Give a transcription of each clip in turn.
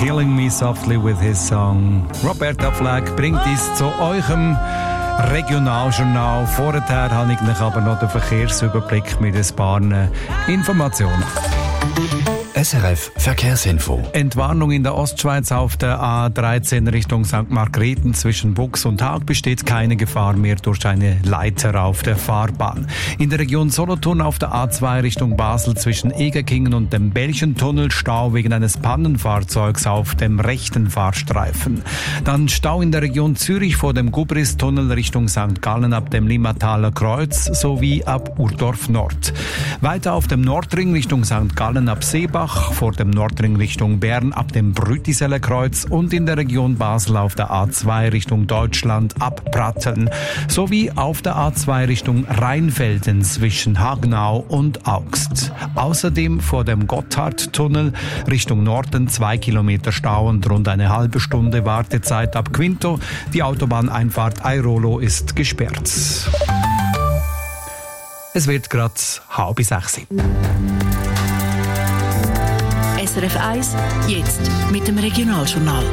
Killing Me Softly with his song. Roberta Flack bringt uns zu eurem Regionaljournal. Vorher habe ich noch aber noch den Verkehrsüberblick mit ein paar Informationen. SRF Verkehrsinfo. Entwarnung in der Ostschweiz auf der A13 Richtung St. Margrethen zwischen Bux und Haag besteht keine Gefahr mehr durch eine Leiter auf der Fahrbahn. In der Region Solothurn auf der A2 Richtung Basel zwischen Egerkingen und dem Belchentunnel Stau wegen eines Pannenfahrzeugs auf dem rechten Fahrstreifen. Dann Stau in der Region Zürich vor dem Gubristunnel Richtung St. Gallen ab dem Limmataler Kreuz sowie ab Urdorf Nord. Weiter auf dem Nordring Richtung St. Gallen ab Seebach, vor dem Nordring Richtung Bern ab dem Brütiseler Kreuz und in der Region Basel auf der A2 Richtung Deutschland ab Pratteln sowie auf der A2 Richtung Rheinfelden zwischen Hagenau und Augst. Außerdem vor dem Gotthardtunnel Richtung Norden 2 Kilometer Stau und rund eine halbe Stunde Wartezeit ab Quinto. Die Autobahneinfahrt Airolo ist gesperrt. Es wird gerade 5:30. SRF 1, jetzt mit dem Regionaljournal.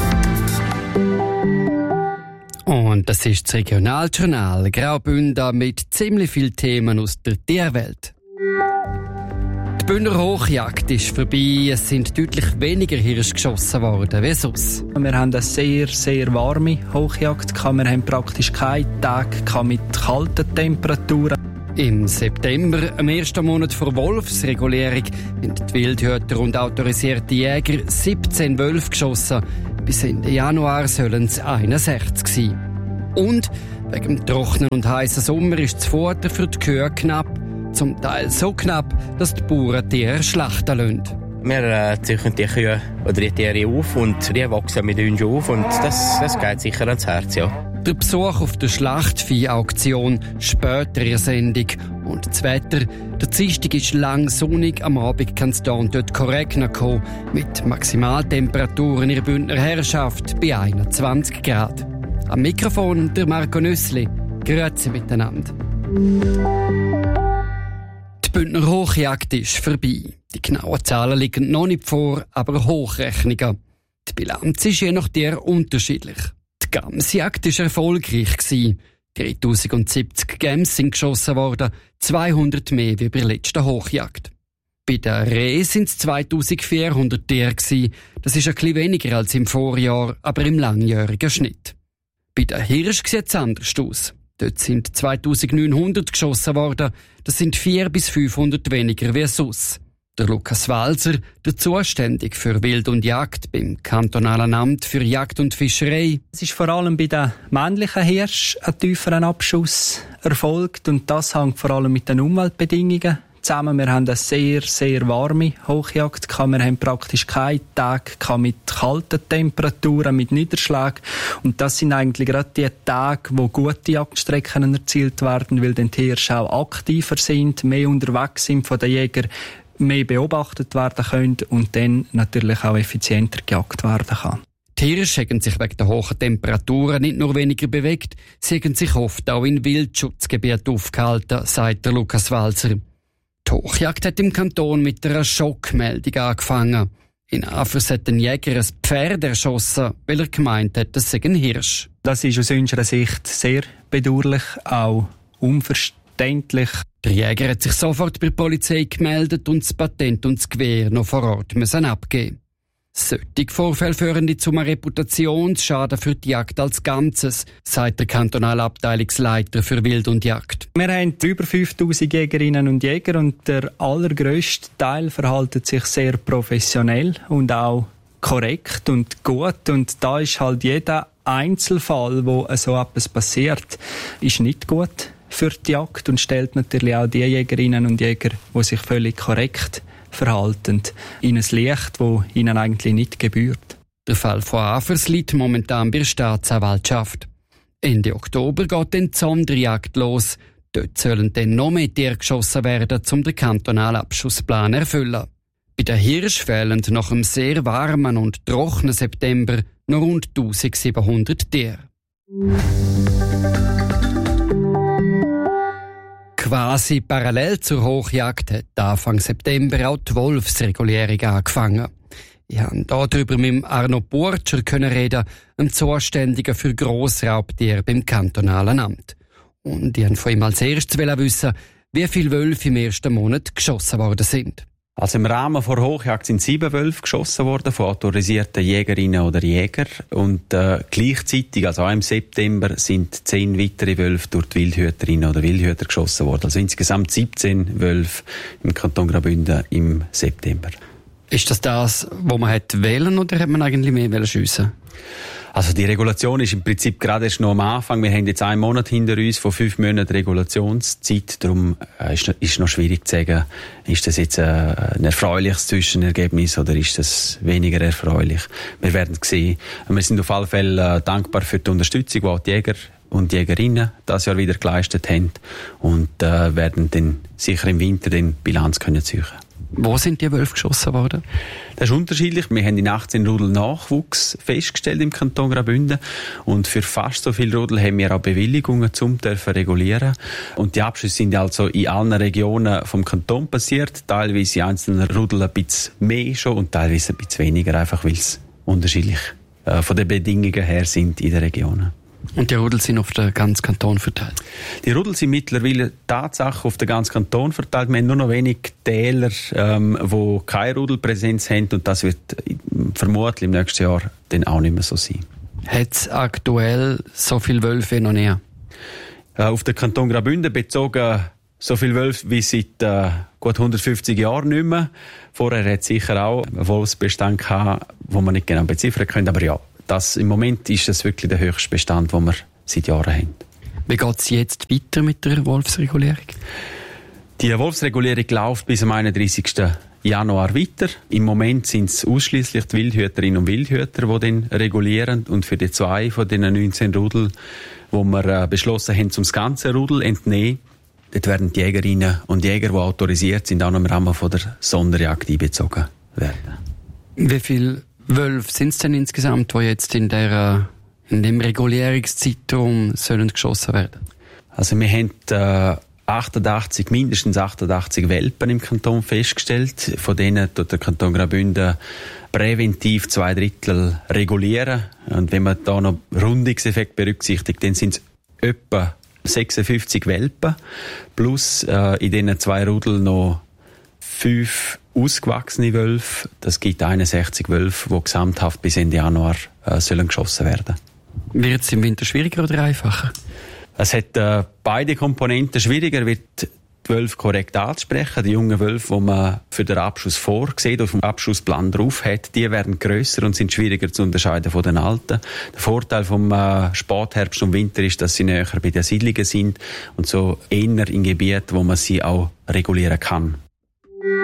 Und das ist das Regionaljournal Graubünden mit ziemlich vielen Themen aus der Tierwelt. Die Bündner Hochjagd ist vorbei. Es sind deutlich weniger Hirsche geschossen worden wie sonst. Wir haben eine sehr, sehr warme Hochjagd. Wir haben praktisch keinen Tag mit kalten Temperaturen. Im September, am ersten Monat vor Wolfsregulierung, haben die Wildhüter und autorisierte Jäger 17 Wölfe geschossen. Bis Ende Januar sollen es 61 sein. Und wegen dem trockenen und heißen Sommer ist das Futter für die Kühe knapp. Zum Teil so knapp, dass die Bauern Tiere schlachten lassen. Wir züchten die Kühe oder die Tiere auf und die wachsen mit uns auf und das geht sicher ans Herz, ja. Der Besuch auf der Schlachtvieh-Auktion, später in der Sendung und das Wetter. Der Dienstag ist lang sonnig, am Abend kann es da und dort regnen kommen, mit Maximaltemperaturen in der Bündner Herrschaft bei 21 Grad. Am Mikrofon der Marco Nüssli. Grüezi miteinander. Die Bündner Hochjagd ist vorbei. Die genauen Zahlen liegen noch nicht vor, aber Hochrechnungen. Die Bilanz ist je nach der unterschiedlich. Die Gamsjagd war erfolgreich. 3070 Gämse sind geschossen worden, 200 mehr wie bei der letzten Hochjagd. Bei der Reh sind es 2400 Tiere. Das ist ein bisschen weniger als im Vorjahr, aber im langjährigen Schnitt. Bei der Hirsch sieht es anders aus. Dort sind 2900 geschossen worden, das sind 400 bis 500 weniger wie sonst. Der Lukas Walser, der zuständig für Wild und Jagd beim kantonalen Amt für Jagd und Fischerei. Es ist vor allem bei den männlichen Hirschen ein tieferer Abschuss erfolgt und das hängt vor allem mit den Umweltbedingungen zusammen. Wir haben eine sehr, sehr warme Hochjagd gehabt. Wir haben praktisch keinen Tag mit kalten Temperaturen, mit Niederschlag. Und das sind eigentlich gerade die Tage, wo gute Jagdstrecken erzielt werden, weil dann die Hirsche auch aktiver sind, mehr unterwegs sind von den Jägern, mehr beobachtet werden können und dann natürlich auch effizienter gejagt werden kann. Die Hirsche haben sich wegen der hohen Temperaturen nicht nur weniger bewegt, sie haben sich oft auch in Wildschutzgebieten aufgehalten, sagt der Lukas Walser. Die Hochjagd hat im Kanton mit einer Schockmeldung angefangen. In Afers hat ein Jäger ein Pferd erschossen, weil er gemeint hat, es sei ein Hirsch. Das ist aus unserer Sicht sehr bedauerlich, auch unverständlich. Der Jäger hat sich sofort bei der Polizei gemeldet und das Patent und das Gewehr noch vor Ort müssen abgeben. Solche Vorfälle führen zu einem Reputationsschaden für die Jagd als Ganzes, sagt der kantonale Abteilungsleiter für Wild und Jagd. Wir haben über 5000 Jägerinnen und Jäger und der allergrösste Teil verhält sich sehr professionell und auch korrekt und gut. Und da ist halt jeder Einzelfall, wo so etwas passiert, ist nicht gut für die Jagd und stellt natürlich auch die Jägerinnen und Jäger, die sich völlig korrekt verhalten, in ein Licht, das ihnen eigentlich nicht gebührt. Der Fall von Afers liegt momentan bei der Staatsanwaltschaft. Ende Oktober geht dann die Sonderjagd los. Dort sollen dann noch mehr Tiere geschossen werden, um den kantonalen Abschussplan zu erfüllen. Bei den Hirsch fehlen nach einem sehr warmen und trockenen September noch rund 1700 Tiere. Quasi parallel zur Hochjagd hat Anfang September auch die Wolfsregulierung angefangen. Ich konnte darüber mit Arno Burtscher reden, einem Zuständigen für Grossraubtiere beim kantonalen Amt. Und ich wollte von ihm als erstes wissen, wie viele Wölfe im ersten Monat geschossen worden sind. Also im Rahmen der Hochjagd sind 7 Wölfe geschossen worden von autorisierten Jägerinnen oder Jägern. Und gleichzeitig, also auch im September, sind 10 weitere Wölfe durch die Wildhüterinnen oder Wildhüter geschossen worden. Also insgesamt 17 Wölfe im Kanton Graubünden im September. Ist das, was man hat wählen oder hat man eigentlich mehr schiessen? Also die Regulation ist im Prinzip gerade erst noch am Anfang. Wir haben jetzt einen Monat hinter uns von 5 Monaten Regulationszeit. Darum ist noch schwierig zu sagen, ist das jetzt ein erfreuliches Zwischenergebnis oder ist das weniger erfreulich. Wir werden es sehen. Wir sind auf alle Fälle dankbar für die Unterstützung, die auch die Jäger und Jägerinnen das Jahr wieder geleistet haben und werden dann sicher im Winter den Bilanz können ziehen. Wo sind die Wölfe geschossen worden? Das ist unterschiedlich. Wir haben in 18 Rudel Nachwuchs festgestellt im Kanton Graubünden. Und für fast so viele Rudel haben wir auch Bewilligungen zum regulieren. Und die Abschüsse sind also in allen Regionen vom Kanton passiert. Teilweise in einzelnen Rudel ein bisschen mehr schon und teilweise ein bisschen weniger, einfach weil es unterschiedlich von den Bedingungen her sind in den Regionen. Und die Rudel sind auf den ganzen Kanton verteilt? Die Rudel sind mittlerweile Tatsache auf den ganzen Kanton verteilt. Wir haben nur noch wenig Täler, die keine Rudelpräsenz haben. Und das wird vermutlich im nächsten Jahr dann auch nicht mehr so sein. Hat es aktuell so viele Wölfe noch nicht? Auf den Kanton Graubünden bezogen so viele Wölfe wie seit gut 150 Jahren nicht mehr. Vorher hat es sicher auch einen Wolfsbestand gehabt, den man nicht genau beziffern können. Aber ja, im Moment ist das wirklich der höchste Bestand, den wir seit Jahren haben. Wie geht es jetzt weiter mit der Wolfsregulierung? Die Wolfsregulierung läuft bis am 31. Januar weiter. Im Moment sind es ausschließlich die Wildhüterinnen und Wildhüter, die den regulieren. Und für die 2 von den 19 Rudel, wo wir beschlossen haben, zum ganzen Rudel entnehmen, dort werden die Jägerinnen und Jäger, die autorisiert sind, auch noch im Rahmen von der Sonderjagd einbezogen werden. Wie viele Wölfe sind es denn insgesamt, die jetzt in dem Regulierungszeitraum sollen geschossen werden? Also wir haben mindestens 88 Welpen im Kanton festgestellt. Von denen tut der Kanton Graubünden präventiv 2/3 regulieren. Und wenn man da noch Rundungseffekt berücksichtigt, dann sind es etwa 56 Welpen. Plus in diesen 2 Rudel noch 5 ausgewachsene Wölfe. Das gibt 61 Wölfe, die gesamthaft bis Ende Januar sollen geschossen werden. Wird es im Winter schwieriger oder einfacher? Es hat beide Komponenten. Schwieriger wird die Wölfe korrekt anzusprechen. Die jungen Wölfe, die man für den Abschuss vorsieht, auf dem Abschussplan drauf hat, die werden grösser und sind schwieriger zu unterscheiden von den alten. Der Vorteil vom Spätherbst und Winter ist, dass sie näher bei den Siedlungen sind und so eher in Gebieten, wo man sie auch regulieren kann.